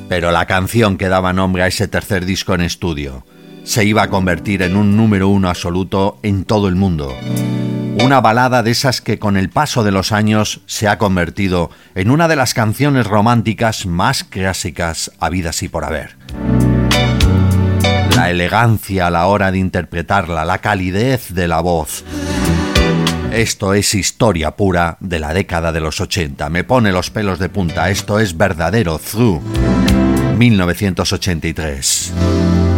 Pero la canción que daba nombre a ese tercer disco en estudio se iba a convertir en un número 1 absoluto en todo el mundo. Una balada de esas que con el paso de los años se ha convertido en una de las canciones románticas más clásicas habidas y por haber. La elegancia a la hora de interpretarla, la calidez de la voz. Esto es historia pura de la década de los 80. Me pone los pelos de punta. Esto es verdadero Through, 1983.